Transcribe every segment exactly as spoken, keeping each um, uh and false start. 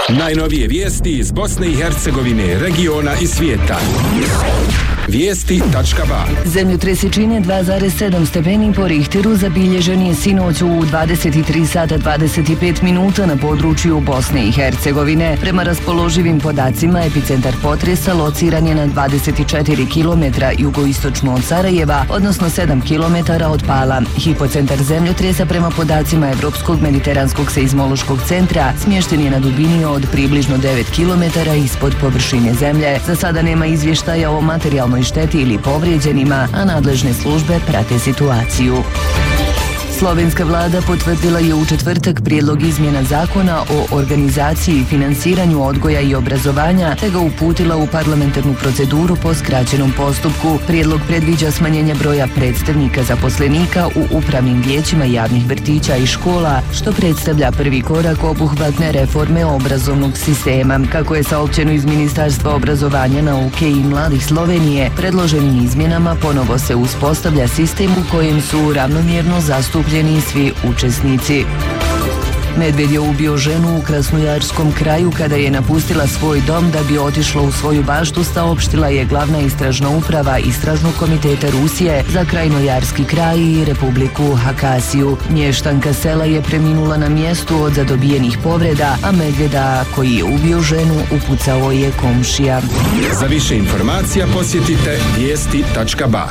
Najnovije vijesti iz Bosne i Hercegovine, regiona i svijeta. Vijesti tačka ba. Zemljotres čine dva zarez sedam stepeni po Richteru zabilježen je sinoć u dvadeset tri sata dvadeset pet minuta na području Bosne i Hercegovine. Prema raspoloživim podacima, epicentar potresa lociran je na dvadeset četiri kilometra jugoistočno od Sarajeva, odnosno sedam kilometara od Pala. Hipocentar zemljotresa prema podacima Evropskog mediteranskog seizmološkog centra smješten je na dubini od približno devet kilometara ispod površine zemlje. Za sada nema izvještaja o materijalnoj šteti ili povrijeđenima, a nadležne službe prate situaciju. Slovenska vlada potvrdila je u četvrtak prijedlog izmjena zakona o organizaciji i finansiranju odgoja i obrazovanja, te ga uputila u parlamentarnu proceduru po skraćenom postupku. Prijedlog predviđa smanjenje broja predstavnika zaposlenika u upravnim vijećima javnih vrtića i škola, što predstavlja prvi korak obuhvatne reforme obrazovnog sistema. Kako je saopćeno iz Ministarstva obrazovanja, nauke i mladih Slovenije, predloženim izmjenama ponovo se uspostavlja sistem u kojem su ravnomjerno zastupljeni svi učesnici. Medved je ubio ženu u Krasnojarskom kraju kada je napustila svoj dom da bi otišla u svoju baštu, saopštila je glavna istražna uprava Istražnog komiteta Rusije za Krajnojarski kraj i Republiku Hakasiju. Mještanka sela je preminula na mjestu od zadobijenih povreda, a medvjeda koji je ubio ženu upucao je komšija. Za više informacija posjetite vijesti tačka ba.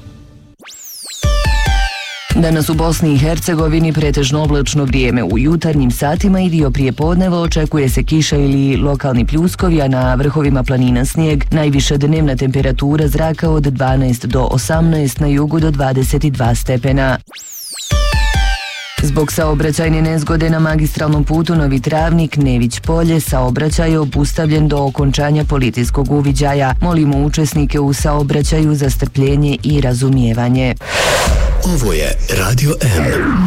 Danas u Bosni i Hercegovini pretežno oblačno vrijeme. U jutarnjim satima i dio prijepodneva očekuje se kiša ili lokalni pljuskovi, a na vrhovima planina snijeg. Najviša dnevna temperatura zraka od dvanaest do osamnaest, na jugu do dvadeset dva stepena. Zbog saobraćajne nezgode na magistralnom putu Novi Travnik Nević Polje saobraćaj je obustavljen do okončanja policijskog uviđaja. Molimo učesnike u saobraćaju za strpljenje i razumijevanje. Ovo je Radio M.